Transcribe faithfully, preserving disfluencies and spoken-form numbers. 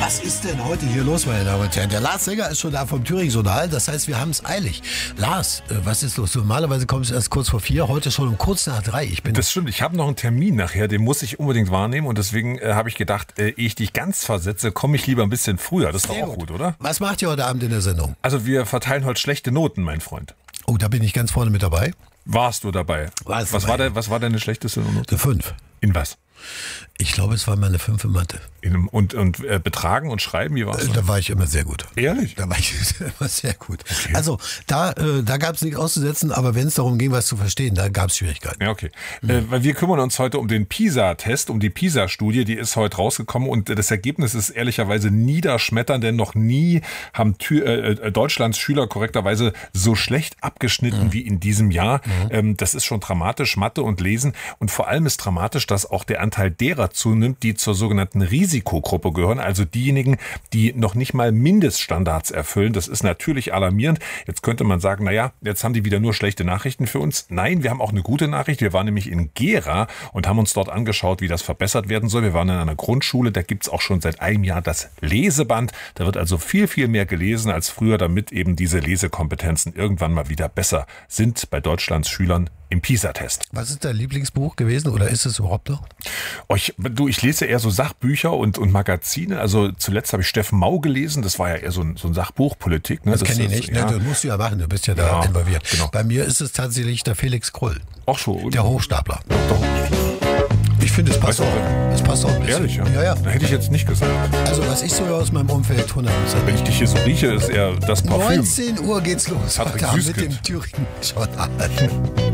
Was ist denn heute hier los, meine Damen und Herren? Der Lars Sänger ist schon da vom Thüringen-Sonal. Das heißt, wir haben es eilig. Lars, äh, was ist los? Normalerweise kommst du erst kurz vor vier, heute schon um kurz nach drei. Ich bin das stimmt, ich habe noch einen Termin nachher, den muss ich unbedingt wahrnehmen. Und deswegen äh, habe ich gedacht, äh, ehe ich dich ganz versetze, komme ich lieber ein bisschen früher. Das ist doch auch gut, oder? Was macht ihr heute Abend in der Sendung? Also wir verteilen heute schlechte Noten, mein Freund. Oh, da bin ich ganz vorne mit dabei. Warst du dabei? Warst was, dabei. War der, was war deine schlechteste Note? Eine fünf. In was? Ich glaube, es war meine fünf in Mathe. In einem, und und äh, Betragen und Schreiben, wie war's? Äh, da war ich immer sehr gut. Ehrlich? Da war ich immer sehr gut. Okay. Also da, äh, da gab es nichts auszusetzen, aber wenn es darum ging, was zu verstehen, da gab es Schwierigkeiten. Ja, okay. Mhm. Äh, weil wir kümmern uns heute um den PISA-Test, um die PISA-Studie, die ist heute rausgekommen und das Ergebnis ist ehrlicherweise niederschmetternd, denn noch nie haben Tü- äh, Deutschlands Schüler korrekterweise so schlecht abgeschnitten mhm. wie in diesem Jahr. Mhm. Ähm, das ist schon dramatisch, Mathe und Lesen, und vor allem ist dramatisch, dass auch der Anteil derer zunimmt, die zur sogenannten Risikogruppe gehören, also diejenigen, die noch nicht mal Mindeststandards erfüllen. Das ist natürlich alarmierend. Jetzt könnte man sagen, naja, jetzt haben die wieder nur schlechte Nachrichten für uns. Nein, wir haben auch eine gute Nachricht. Wir waren nämlich in Gera und haben uns dort angeschaut, wie das verbessert werden soll. Wir waren in einer Grundschule, da gibt's auch schon seit einem Jahr das Leseband. Da wird also viel, viel mehr gelesen als früher, damit eben diese Lesekompetenzen irgendwann mal wieder besser sind bei Deutschlands Schülern im PISA-Test. Was ist dein Lieblingsbuch gewesen oder ist es überhaupt noch? Oh, ich, du, ich lese eher so Sachbücher und, und Magazine. Also zuletzt habe ich Steffen Mau gelesen. Das war ja eher so ein, so ein Sachbuch, Politik. Ne? Das, das kenne ich ist, nicht. Ja. Ne, das musst du ja machen, du bist ja da ja, involviert. Genau. Bei mir ist es tatsächlich der Felix Krull. Auch schon. Der Hochstapler. Doch. Ich finde, es passt Weißt auch. du, Es passt auch ein bisschen. Ehrlich, ja? Ja, ja. Da hätte ich jetzt nicht gesagt. Also was ich so aus meinem Umfeld hundert Prozent. Wenn ich dich hier so rieche, ist eher das Parfüm. neunzehn Uhr geht's los. Patrick Heute Abend mit Süßkind. dem Thüringen-Journal.